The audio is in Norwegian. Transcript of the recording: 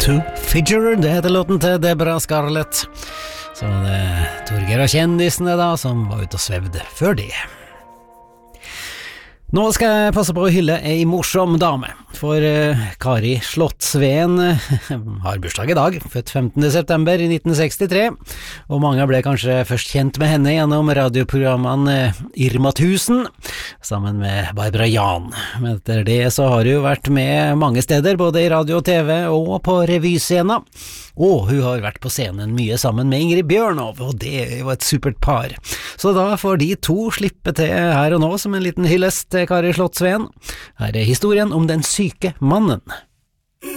to Figure, det heter låten til Deborah Scarlett. Så det Torgeir og kjendisene da, som var ute og svevde før det. Nå skal jeg passe på å hylle ei morsom dame, for Kari Slottsveen har bursdag i dag, født 15. september i 1963, og mange ble kanskje først kjent med henne gjennom radioprogrammene Irma 1000, sammen med Barbara Jan. Men etter det så har hun vært med mange steder, både i radio og TV og på revyscenen. Og hun har vært på scenen mye sammen med Ingrid Bjørnov, og det er jo et supert par. Så da får de to slippe til her og nå som en liten hyllest til Kari Slottsveen. Her er historien om den syke mannen.